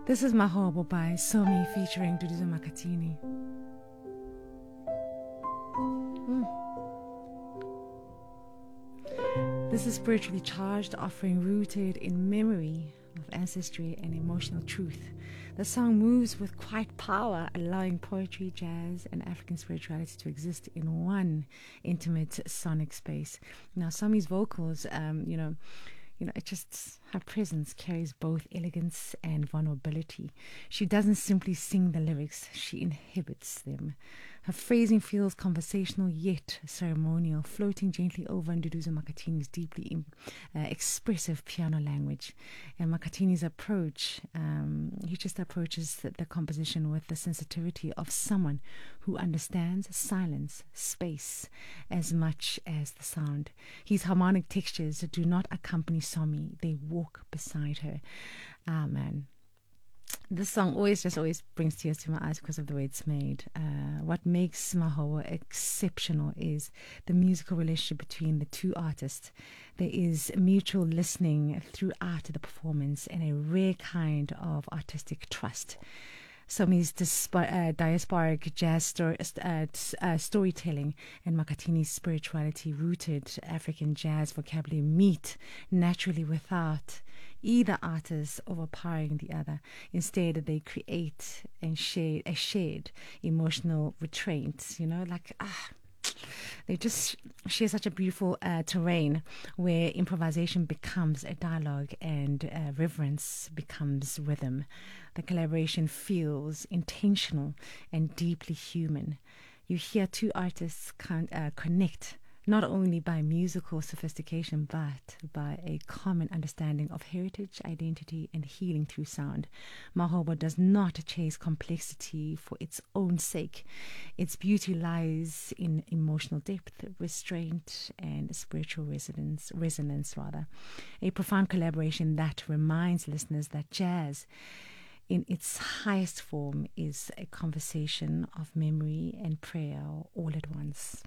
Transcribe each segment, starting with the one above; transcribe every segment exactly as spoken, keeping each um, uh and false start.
This is Mahobo by Somi featuring Duduzo Makatini. Mm. This is spiritually charged, offering rooted in memory of ancestry and emotional truth. The song moves with quiet power, allowing poetry, jazz, and African spirituality to exist in one intimate sonic space. Now, Somi's vocals, um, you know, You know, it just, her presence carries both elegance and vulnerability. She doesn't simply sing the lyrics, she inhabits them. Her phrasing feels conversational yet ceremonial, floating gently over Nduduzo Makatini's deeply uh, expressive piano language. And Makatini's approach, um, he just approaches the, the composition with the sensitivity of someone who understands silence, space, as much as the sound. His harmonic textures do not accompany Somi, they walk beside her. Ah, man. This song always just always brings tears to my eyes because of the way it's made. Uh, what makes Mahowo exceptional is the musical relationship between the two artists. There is mutual listening throughout the performance and a rare kind of artistic trust. Somi's disp- uh, diasporic jazz story, uh, uh, storytelling and Makatini's spirituality rooted African jazz vocabulary meet naturally without either artist overpowering the other. Instead, they create and share a shared emotional restraint, you know, like, ah, they just share such a beautiful uh, terrain where improvisation becomes a dialogue and uh, reverence becomes rhythm. The collaboration feels intentional and deeply human. You hear two artists con- uh, connect not only by musical sophistication, but by a common understanding of heritage, identity, and healing through sound. Mahobo does not chase complexity for its own sake. Its beauty lies in emotional depth, restraint, and spiritual resonance, resonance rather. A profound collaboration that reminds listeners that jazz, in its highest form, is a conversation of memory and prayer all at once.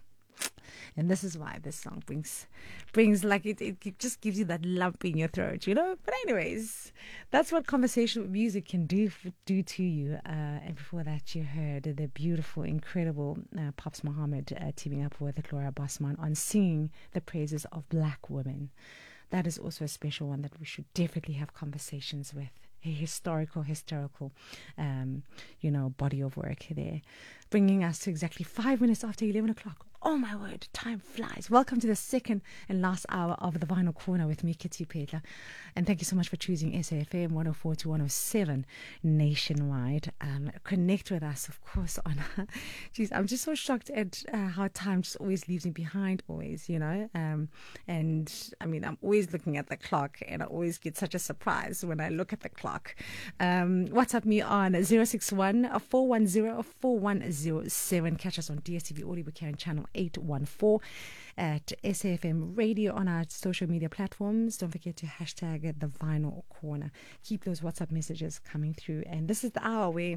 And this is why this song brings, brings like it, it just gives you that lump in your throat, you know. But anyways, that's what conversational music can do do to you. Uh, and before that, you heard the beautiful, incredible uh, Pops Muhammad uh, teaming up with Gloria Bosman on singing the praises of black women. That is also a special one that we should definitely have conversations with. A historical, historical, um, you know, body of work there, bringing us to exactly five minutes after eleven o'clock. Oh my word, time flies. Welcome to the second and last hour of the Vinyl Corner with me, Kitty Petla. And thank you so much for choosing S A F M one oh four to one oh seven nationwide. Um, connect with us, of course, on... Geez, I'm just so shocked at uh, how time just always leaves me behind, always, you know. Um, and, I mean, I'm always looking at the clock, and I always get such a surprise when I look at the clock. Um, WhatsApp me on zero six one, four one zero, four one zero seven. Catch us on D S T V Audio Karen channel eight one four at S A F M Radio on our social media platforms. Don't forget to hashtag the Vinyl Corner. Keep those WhatsApp messages coming through. And this is the hour where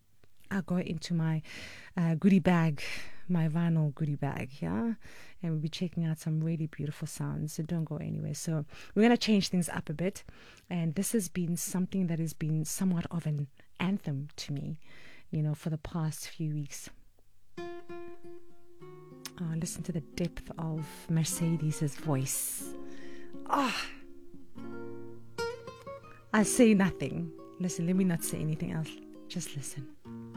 I go into my uh, goodie bag, my vinyl goodie bag, yeah? And we'll be checking out some really beautiful sounds, so don't go anywhere. So we're going to change things up a bit. And this has been something that has been somewhat of an anthem to me, you know, for the past few weeks. Oh, listen to the depth of Mercedes' voice. Ah, oh, I say nothing. Listen, let me not say anything else. Just listen.